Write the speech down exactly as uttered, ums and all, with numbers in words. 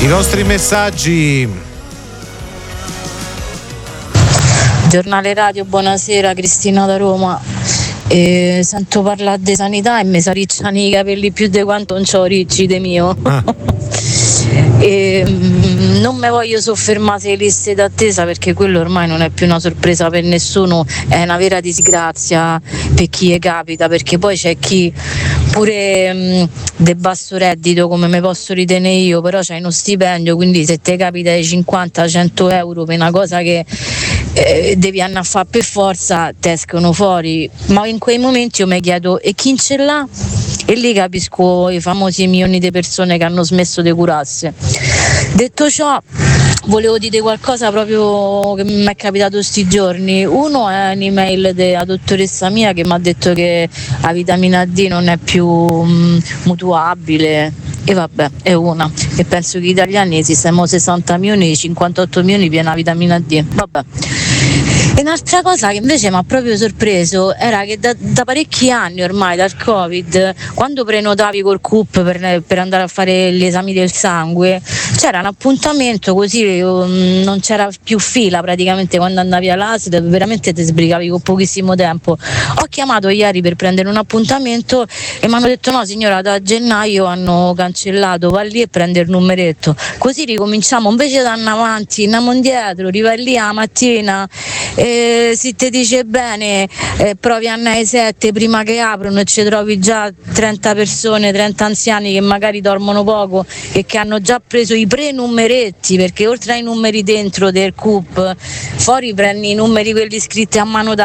I vostri messaggi. Giornale radio, buonasera, Cristina da Roma. E sento parlare di sanità e mi si ricciano i capelli più di quanto non c'ho ricci de mio. Ah. E, mm, non mi voglio soffermare sulle liste d'attesa perché quello ormai non è più una sorpresa per nessuno, è una vera disgrazia per chi è capita, perché poi c'è chi pure mm, de basso reddito come me posso ritenere io, però c'hai uno stipendio, quindi se ti capita di cinquanta cento euro per una cosa che eh, devi andare a fare per forza, te escono fuori, ma in quei momenti io mi chiedo e chi ce l'ha? E lì capisco i famosi milioni di persone che hanno smesso di curarsi. Detto ciò, volevo dire qualcosa proprio che mi è capitato sti giorni. Uno è un'email della dottoressa mia che mi ha detto che la vitamina D non è più mh, mutuabile, e vabbè, è una. E penso che gli italiani siamo sessanta milioni, cinquantotto milioni piena vitamina D. Vabbè. E un'altra cosa che invece mi ha proprio sorpreso era che da, da parecchi anni ormai, dal Covid, quando prenotavi col C U P per, per andare a fare gli esami del sangue, c'era un appuntamento così, um, non c'era più fila praticamente quando andavi all'A S L, veramente ti sbrigavi con pochissimo tempo. Ho chiamato ieri per prendere un appuntamento e mi hanno detto no signora, da gennaio hanno cancellato, va lì e prende il numeretto, così ricominciamo, invece di andare avanti, andiamo indietro, rivai lì la mattina. Eh, se ti dice bene, eh, provi a andare ai sette prima che aprono e ci trovi già trenta persone, trenta anziani che magari dormono poco e che hanno già preso i pre-numeretti, perché oltre ai numeri dentro del C U P, fuori prendi i numeri quelli scritti a mano da